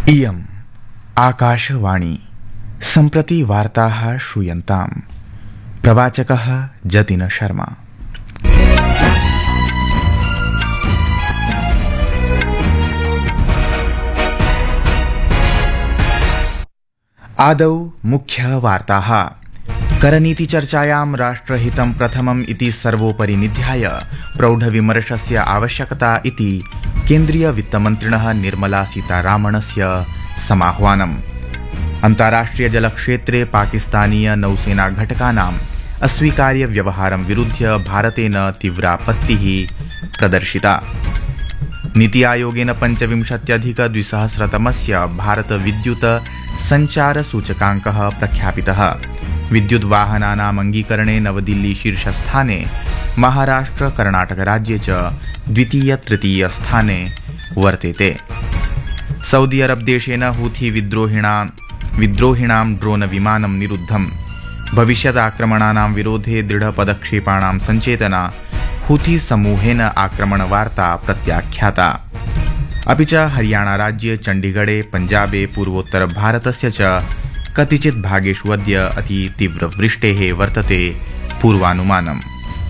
इयम् आकाशवाणी सम्प्रति वार्ताः श्रूयन्ताम्। प्रवाचकः जतिन शर्मा। आदौ मुख्यवार्ताः। करनीतिचर्चायां राष्ट्रहितं प्रथमम् इति सर्वोपरि निध्याय प्रौढविमर्शस्य आवश्यकता इति केन्द्रीय वित्तमन्त्रिणः निर्मला सीतारामणस्य समाह्वानम्। अन्ताराष्ट्रिय जलक्षेत्रे पाकिस्तानीय नौसेना घटकानाम् अस्वीकार्य व्यवहारं विरुध्य भारतेन तीव्रापत्तिः प्रदर्शिता। नीति आयोगेन 25+2000 भारत विद्युत संचार सूचकाङ्कः प्रख्यापितः। विद्युत् वाहनानाम् अङ्गीकरणे नवदिल्ली शीर्षस्थाने, महाराष्ट्र कर्णाटक राज्ये च द्वितीय तृतीय स्थाने वर्तेते। सऊदी अरब देशेन हूथी विद्रोहिणां ड्रोन विमानं निरुद्धम्। भविष्यत् आक्रमणानां विरोधे दृढपदक्षेपाणां सञ्चेतना हूथी समूहेन आक्रमणवार्ता प्रत्याख्याता। अपि च हरियाणा राज्ये चण्डीगढे पञ्जाबे पूर्वोत्तर भारतस्य च कतिचित् भागेषु अद्य अति तीव्रवृष्टेः वर्तते पूर्वानुमानम्।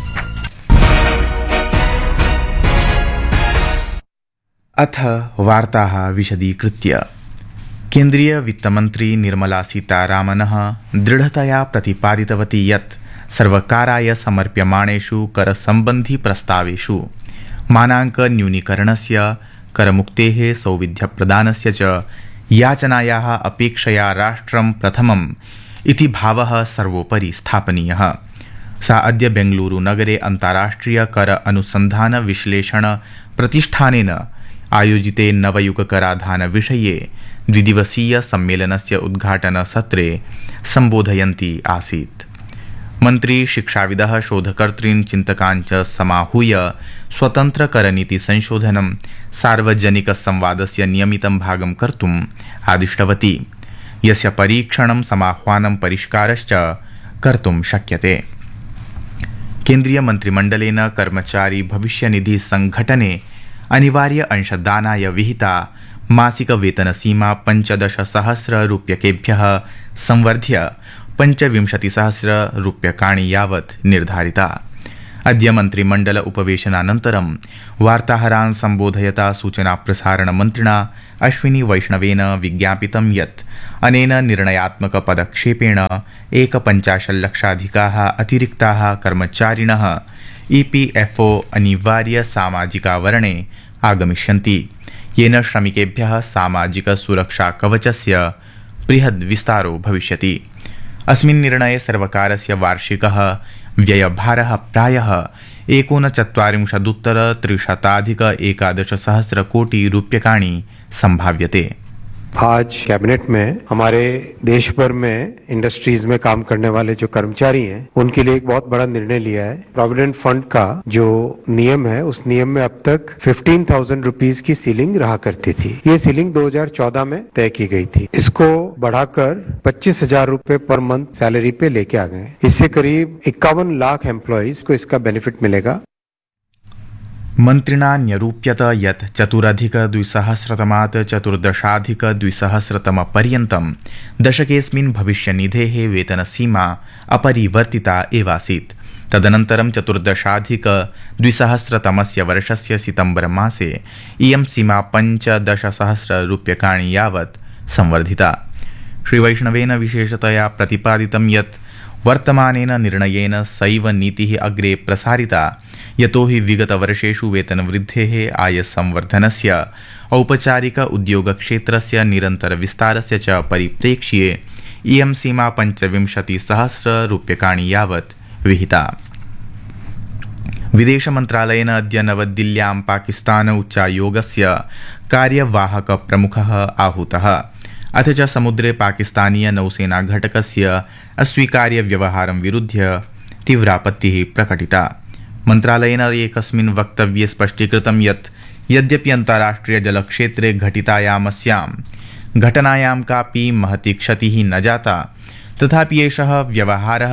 अथ वार्ताः विशदीकृत्य। केन्द्रीय वित्तमन्त्री निर्मला सीतारामनः दृढतया प्रतिपादितवती यत् सर्वकाराय समर्प्यमाणेषु करसम्बन्धि प्रस्तावेषु मानाङ्क न्यूनीकरणस्य, करमुक्तेः सौविध्यप्रदानस्य च याचनायाः अपेक्षया राष्ट्रं प्रथमम् इति भावः सर्वोपरि स्थापनीयः। सा अद्य बेङ्गलूरु नगरे अन्ताराष्ट्रिय कर अनुसन्धान विश्लेषण प्रतिष्ठानेन आयोजिते नवयुगकराधान विषये द्विदिवसीय सम्मेलनस्य उद्घाटनसत्रे सम्बोधयन्ती आसीत्। मन्त्री शिक्षाविदः शोधकर्तॄन् चिन्तकान् च समाहूय स्वतन्त्र करनीति संशोधनं सार्वजनिक संवादस्य नियमितं भागं कर्तुम् आदिष्टवती, यस्य परीक्षणं समाह्वानं परिष्कारश्च कर्तुं शक्यते। केन्द्रीय मन्त्रिमण्डलेन कर्मचारी भविष्यनिधि संघटने अनिवार्य अंशदानाय विहिता मासिक वेतनसीमा 15,000 रूप्यकेभ्यः संवर्ध्य 25,000 रूप्यकाणि यावत् निर्धारिता। अद्य मन्त्रिमण्डल उपवेशनानन्तरं वार्ताहरान् सम्बोधयता सूचना प्रसारण मन्त्रिणा अश्विनी वैष्णवेन विज्ञापितं यत् अनेन निर्णयात्मक पदक्षेपेण 51 लक्षाधिकाः अतिरिक्ताः कर्मचारिणः EPFO अनिवार्य सामाजिकावरणे आगमिष्यन्ति, येन श्रमिकेभ्यः सामाजिक सुरक्षा कवचस्य बृहद् विस्तारो भविष्यति। अस्मिन् निर्णये सर्वकारस्य वार्षिकः व्ययभारः प्रायः 39,311 कोटि रूप्यकाणि संभाव्यते। आज कैबिनेट में हमारे देश भर में इंडस्ट्रीज में काम करने वाले जो कर्मचारी हैं उनके लिए एक बहुत बड़ा निर्णय लिया है। प्रोविडेंट फंड का जो नियम है उस नियम में अब तक 15,000 रुपीज की सीलिंग रहा करती थी। ये सीलिंग 2014 में तय की गई थी। इसको बढ़ाकर 25,000 रुपए पर मंथ सैलरी पे लेके आ गए। इससे करीब 51 लाख एम्प्लॉइज को इसका बेनिफिट मिलेगा। मन्त्रिणा न्यरूप्यत यत् 4,200 14,200 पर्यन्तं दशकेऽस्मिन् भविष्यनिधेः वेतनसीमा अपरिवर्तिता एवासीत्। तदनन्तरं 14,200 वर्षस्य सितम्बर मासे इयं सीमा 15,000 रूप्यकाणि यावत् संवर्धिता। श्रीवैष्णवेन विशेषतया प्रतिपादितं यत् वर्तमानेन निर्णयेन सैव नीतिः अग्रे प्रसारिता, यतो हि विगतवर्षेषु वेतनवृद्धेः, आयसंवर्धनस्य, औपचारिक उद्योगक्षेत्रस्य निरन्तरविस्तारस्य च परिप्रेक्ष्ये इयं सीमा 25,000 रूप्यकाणि यावत् विहिता। विदेशमन्त्रालयेन अद्य नवदिल्ल्यां पाकिस्तान उच्चायोगस्य कार्यवाहकप्रमुखः आहूतः। अथ च समुद्रे पाकिस्तानीय नौसेना घटकस्य अस्वीकार्य व्यवहारं विरुध्य तीव्रापत्तिः प्रकटिता। मन्त्रालयेन एकस्मिन् वक्तव्ये स्पष्टीकृतं यत् यद्यपि अन्ताराष्ट्रिय जलक्षेत्रे घटितायामस्यां घटनायां कापि महती क्षतिः न जाता, तथापि एषः व्यवहारः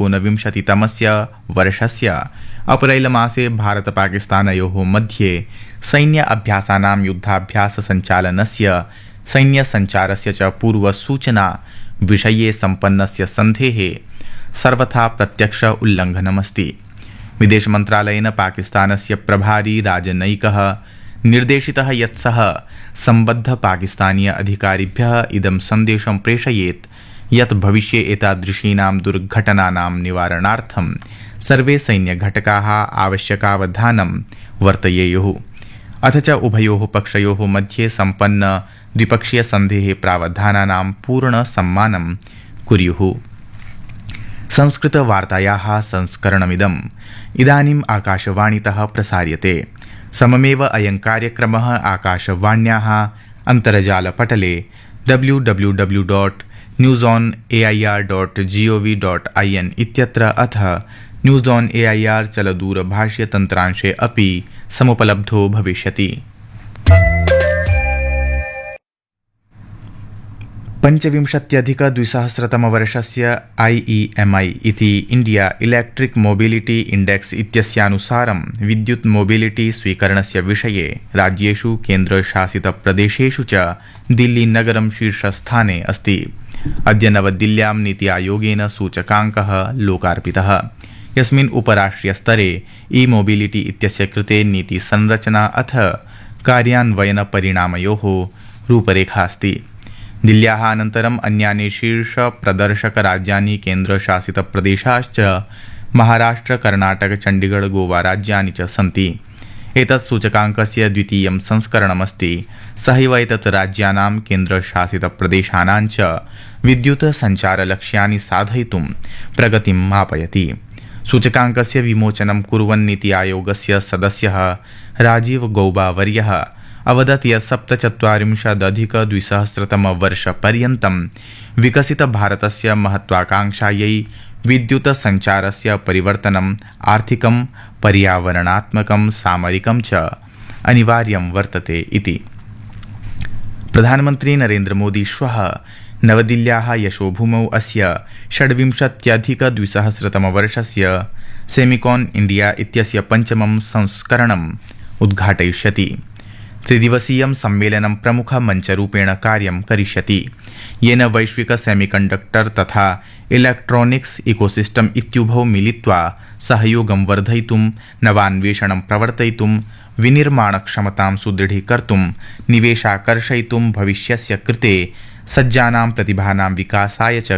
1929 वर्षस्य अप्रैल मासे भारत पाकिस्तानयोः मध्ये सैन्य अभ्यासानां युद्धाभ्यास सञ्चालनस्य सैन्यसञ्चारस्य च पूर्वसूचना विषये सम्पन्नस्य सन्धेः सर्वथा प्रत्यक्ष उल्लङ्घनमस्ति। विदेशमन्त्रालयेन पाकिस्तानस्य प्रभारी राजनयिकः निर्देशितः यत् सः सम्बद्ध पाकिस्तानीय अधिकारिभ्यः इदं सन्देशं प्रेषयेत् यत् भविष्ये एतादृशीनां दुर्घटनानां निवारणार्थं सर्वे सैन्यघटकाः आवश्यकावधानं वर्तयेयुः, अथ च उभयोः पक्षयोः मध्ये सम्पन्न द्विपक्षीयसन्धेः प्रावधानानां पूर्णसम्मानं कुर्युः। संस्कृतवार्तायाः संस्करणमिदम् इदानीम् आकाशवाणीतः प्रसार्यते। सममेव अयं कार्यक्रमः आकाशवाण्याः अन्तर्जालपटले www.newsonair.gov.in इत्यत्र अथ न्यूज़ ऑन एआईआर चलदूरभाष्यतन्त्रांशे अपि समुपलब्धो भविष्यति। 25,200 IEMI इति इंडिया इलेक्ट्रिक मोबिलिटी इंडेक्स इत्यस्यानुसारं विद्युत् मोबिलिटी स्वीकरणस्य विषये राज्येषु केन्द्रशासितप्रदेशेषु च दिल्लीनगरं शीर्षस्थाने अस्ति। अद्य नवदिल्ल्यां नीति आयोगेन सूचकाङ्कः लोकार्पितः, यस्मिन् उपराष्ट्रीयस्तरे ई मोबिलिटी इत्यस्य कृते नीतिसंरचना अथ कार्यान्वयनपरिणामयोः रूपरेखा अस्ति। दिल्ल्याः अनन्तरम् अन्यानि शीर्षप्रदर्शकराज्यानि केन्द्रशासितप्रदेशाश्च महाराष्ट्र, कर्णाटक, चण्डीगढ़, गोवा राज्यानि च सन्ति। एतत् सूचकाङ्कस्य द्वितीयं संस्करणमस्ति। सहैव एतत् राज्यानां केन्द्रशासितप्रदेशानां च विद्युत् सञ्चारलक्ष्यानि साधयितुं प्रगतिं मापयति। सूचकाङ्कस्य विमोचनं कुर्वन् नीति आयोगस्य सदस्यः राजीव गौबा वर्यः अवदत् यत् 47-200 विकसितभारतस्य महत्वाकांक्षायै विद्युत सञ्चारस्य परिवर्तनम् आर्थिकं, पर्यावरणात्मकं, सामरिकं च अनिवार्यं वर्तते इति। प्रधानमन्त्री नरेन्द्रमोदी श्वः नवदिल्ल्याः यशोभूमौ अस्य 26-200 सेमिकॉन इंडिया इत्यस्य पञ्चमं संस्करणम् उद्घाटयिष्यति। त्रिदिवसीयं सम्मेलनं प्रमुखमञ्चरूपेण कार्यं करिष्यति, येन वैश्विक सेमीकण्डक्टर तथा इलेक्ट्रॉनिक्स इकोसिस्टम इत्युभौ मिलित्वा सहयोगं वर्धयितुं, नवान्वेषणं प्रवर्तयितुं, विनिर्माणक्षमतां सुदृढीकर्तुं, निवेशाकर्षयितुं, भविष्यस्य कृते सज्जानां प्रतिभानां विकासाय च